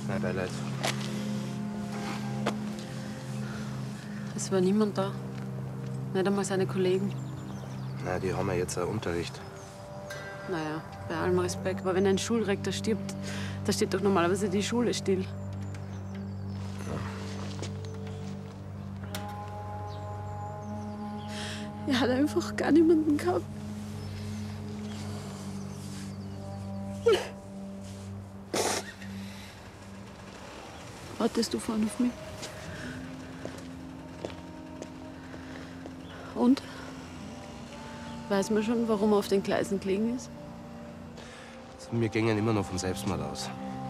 Mein Beileid. Es war niemand da. Nicht einmal seine Kollegen. Na, die haben ja jetzt einen Unterricht. Naja, bei allem Respekt. Aber wenn ein Schulrektor stirbt, da steht doch normalerweise die Schule still. Er hat einfach gar niemanden gehabt. Wartest du vorne auf mich? Und? Weiß man schon, warum er auf den Gleisen gelegen ist? Also, wir gingen immer noch vom Selbstmord aus.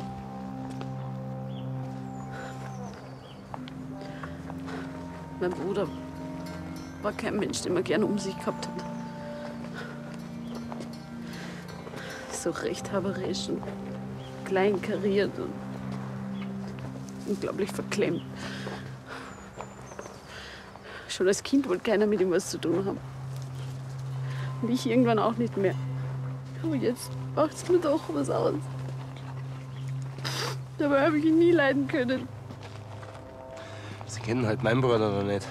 Mein Bruder war kein Mensch, den man gerne um sich gehabt hat. So rechthaberisch und kleinkariert und unglaublich verklemmt. Schon als Kind wollte keiner mit ihm was zu tun haben. Und ich irgendwann auch nicht mehr. Aber jetzt macht's mir doch was aus. Dabei habe ich ihn nie leiden können. Sie kennen halt meinen Bruder noch nicht.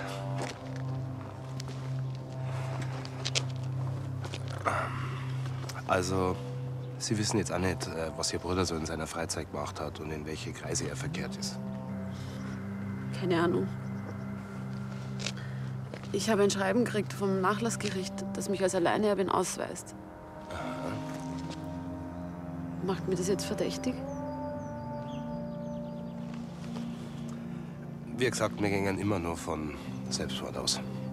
Also, Sie wissen jetzt auch nicht, was Ihr Bruder so in seiner Freizeit gemacht hat und in welche Kreise er verkehrt ist. Keine Ahnung. Ich habe ein Schreiben gekriegt vom Nachlassgericht, das mich als Alleinerbin ausweist. Aha. Macht mir das jetzt verdächtig? Wie gesagt, wir gingen immer nur von Selbstmord aus.